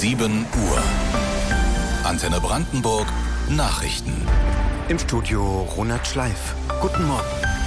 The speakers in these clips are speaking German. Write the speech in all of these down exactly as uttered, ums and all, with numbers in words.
sieben Uhr. Antenne Brandenburg Nachrichten. Im Studio Ronald Schleif. Guten Morgen.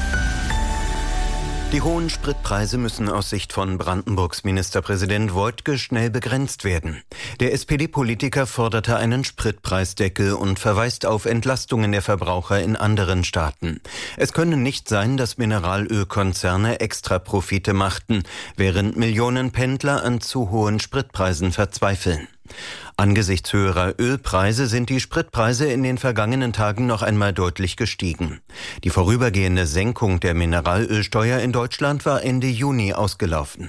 Die hohen Spritpreise müssen aus Sicht von Brandenburgs Ministerpräsident Woidke schnell begrenzt werden. Der S P D-Politiker forderte einen Spritpreisdeckel und verweist auf Entlastungen der Verbraucher in anderen Staaten. Es könne nicht sein, dass Mineralölkonzerne Extraprofite machten, während Millionen Pendler an zu hohen Spritpreisen verzweifeln. Angesichts höherer Ölpreise sind die Spritpreise in den vergangenen Tagen noch einmal deutlich gestiegen. Die vorübergehende Senkung der Mineralölsteuer in Deutschland war Ende Juni ausgelaufen.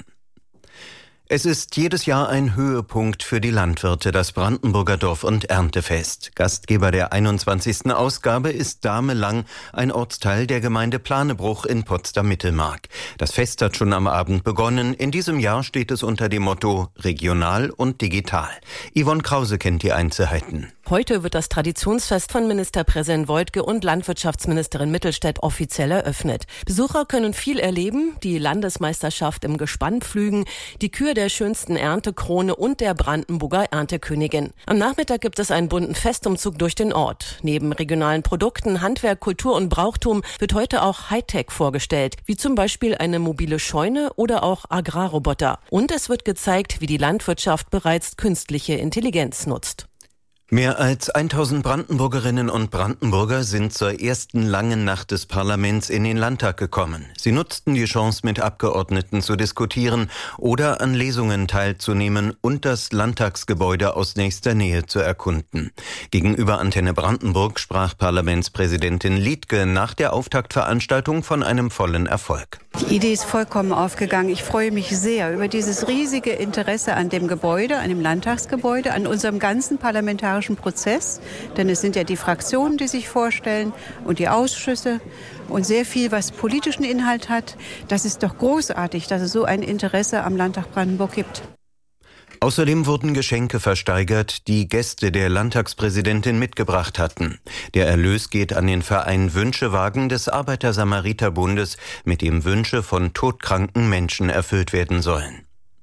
Es ist jedes Jahr ein Höhepunkt für die Landwirte, das Brandenburger Dorf- und Erntefest. Gastgeber der einundzwanzigsten Ausgabe ist Damelang, ein Ortsteil der Gemeinde Planebruch in Potsdam-Mittelmark. Das Fest hat schon am Abend begonnen. In diesem Jahr steht es unter dem Motto regional und digital. Yvonne Krause kennt die Einzelheiten. Heute wird das Traditionsfest von Ministerpräsident Woidke und Landwirtschaftsministerin Mittelstädt offiziell eröffnet. Besucher können viel erleben, die Landesmeisterschaft im Gespannpflügen, die Kür der schönsten Erntekrone und der Brandenburger Erntekönigin. Am Nachmittag gibt es einen bunten Festumzug durch den Ort. Neben regionalen Produkten, Handwerk, Kultur und Brauchtum wird heute auch Hightech vorgestellt, wie zum Beispiel eine mobile Scheune oder auch Agrarroboter. Und es wird gezeigt, wie die Landwirtschaft bereits künstliche Intelligenz nutzt. Mehr als tausend Brandenburgerinnen und Brandenburger sind zur ersten langen Nacht des Parlaments in den Landtag gekommen. Sie nutzten die Chance, mit Abgeordneten zu diskutieren oder an Lesungen teilzunehmen und das Landtagsgebäude aus nächster Nähe zu erkunden. Gegenüber Antenne Brandenburg sprach Parlamentspräsidentin Liedtke nach der Auftaktveranstaltung von einem vollen Erfolg. Die Idee ist vollkommen aufgegangen. Ich freue mich sehr über dieses riesige Interesse an dem Gebäude, an dem Landtagsgebäude, an unserem ganzen parlamentarischen Prozess. Denn es sind ja die Fraktionen, die sich vorstellen und die Ausschüsse und sehr viel, was politischen Inhalt hat. Das ist doch großartig, dass es so ein Interesse am Landtag Brandenburg gibt. Außerdem wurden Geschenke versteigert, die Gäste der Landtagspräsidentin mitgebracht hatten. Der Erlös geht an den Verein Wünschewagen des Arbeiter-Samariter-Bundes, mit dem Wünsche von todkranken Menschen erfüllt werden sollen.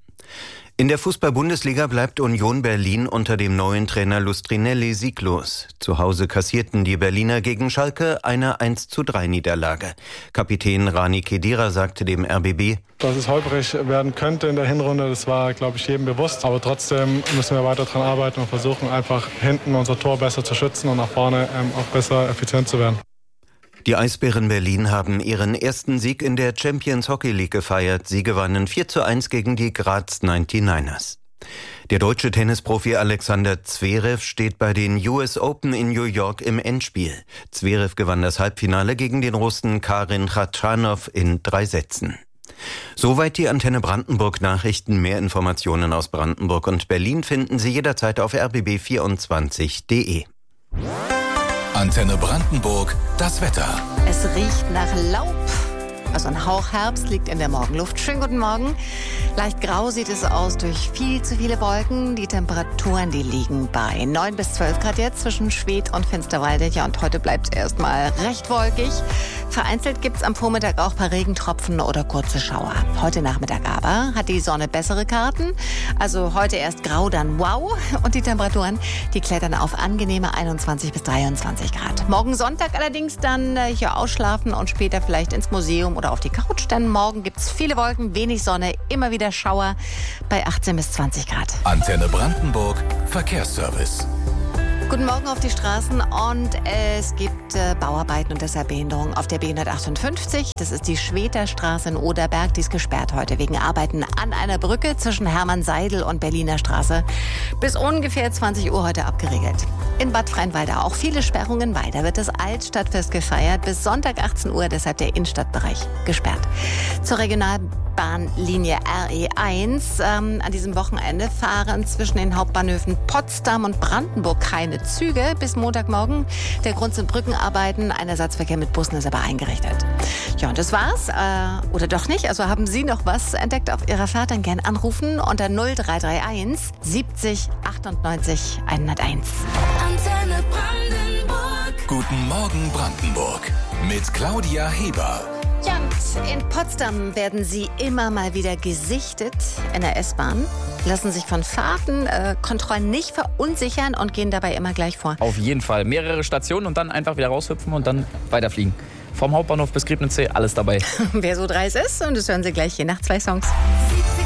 In der Fußball-Bundesliga bleibt Union Berlin unter dem neuen Trainer Lustrinelli sieglos. Zu Hause kassierten die Berliner gegen Schalke eine eins zu drei Niederlage. Kapitän Rani Khedira sagte dem R B B: Dass es holprig werden könnte in der Hinrunde, das war, glaube ich, jedem bewusst. Aber trotzdem müssen wir weiter daran arbeiten und versuchen, einfach hinten unser Tor besser zu schützen und nach vorne ähm, auch besser effizient zu werden. Die Eisbären Berlin haben ihren ersten Sieg in der Champions Hockey League gefeiert. Sie gewannen vier zu eins gegen die Graz neunundneunzigers. Der deutsche Tennisprofi Alexander Zverev steht bei den U S Open in New York im Endspiel. Zverev gewann das Halbfinale gegen den Russen Karin Khachanov in drei Sätzen. Soweit die Antenne Brandenburg Nachrichten. Mehr Informationen aus Brandenburg und Berlin finden Sie jederzeit auf r b b vierundzwanzig punkt d e. Antenne Brandenburg, das Wetter. Es riecht nach Laub. Also ein Hauch Herbst liegt in der Morgenluft. Schönen guten Morgen. Leicht grau sieht es aus durch viel zu viele Wolken. Die Temperaturen, die liegen bei neun bis zwölf Grad jetzt zwischen Schwedt und Finsterwalde. Ja, und heute bleibt es erstmal recht wolkig. Vereinzelt gibt es am Vormittag auch ein paar Regentropfen oder kurze Schauer. Heute Nachmittag aber hat die Sonne bessere Karten. Also heute erst grau, dann wow. Und die Temperaturen, die klettern auf angenehme einundzwanzig bis dreiundzwanzig Grad. Morgen Sonntag allerdings dann äh, hier ausschlafen und später vielleicht ins Museum oder auf die Couch. Denn morgen gibt es viele Wolken, wenig Sonne, immer wieder Schauer bei achtzehn bis zwanzig Grad. Antenne Brandenburg, Verkehrsservice. Guten Morgen auf die Straßen und es gibt äh, Bauarbeiten und deshalb Behinderungen auf der B hundertachtundfünfzig. Das ist die Schwedter Straße in Oderberg. Die ist gesperrt heute wegen Arbeiten an einer Brücke zwischen Hermann-Seidel und Berliner Straße. Bis ungefähr zwanzig Uhr heute abgeriegelt. In Bad Freienwalde auch viele Sperrungen. Weiter wird das Altstadtfest gefeiert. Bis Sonntag achtzehn Uhr, deshalb der Innenstadtbereich gesperrt. Zur Regionalbahnlinie R E eins. Ähm, an diesem Wochenende fahren zwischen den Hauptbahnhöfen Potsdam und Brandenburg keine Züge bis Montagmorgen. Der Grund sind Brückenarbeiten. Ein Ersatzverkehr mit Bussen ist aber eingerichtet. Ja, und das war's. Äh, oder doch nicht? Also haben Sie noch was entdeckt auf Ihrer Fahrt? Dann gern anrufen unter null drei drei eins siebzig achtundneunzig hunderteins. Antenne Brandenburg. Guten Morgen Brandenburg mit Claudia Heber. Ja, und in Potsdam werden sie immer mal wieder gesichtet in der S-Bahn, lassen sich von Fahrten, äh, Kontrollen nicht verunsichern und gehen dabei immer gleich vor. Auf jeden Fall. Mehrere Stationen und dann einfach wieder raushüpfen und dann weiterfliegen. Vom Hauptbahnhof bis Griebnitzsee, alles dabei. Wer so dreist ist, und das hören Sie gleich hier nach zwei Songs.